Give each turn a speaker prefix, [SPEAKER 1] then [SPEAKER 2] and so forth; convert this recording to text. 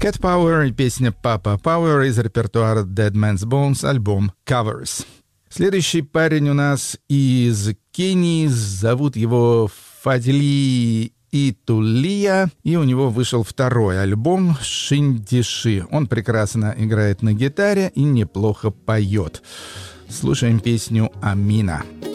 [SPEAKER 1] Cat Power и песня Papa Power из репертуара Dead Man's Bones, альбом Covers. Следующий парень у нас из Кении, зовут его Фадли Итулия, и у него вышел второй альбом «Шиндиши». Он прекрасно играет на гитаре и неплохо поет. Слушаем песню «Амина».